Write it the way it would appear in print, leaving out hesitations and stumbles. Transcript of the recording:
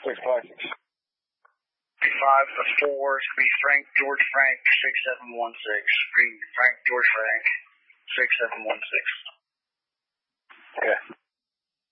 6 classics. 5 for 4 is going to be Frank George Frank 6716. Frank George Frank 6716. Okay.